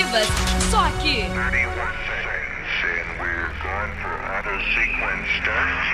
exclusivas, só aqui. 31 seconds, and we're going for auto sequence start.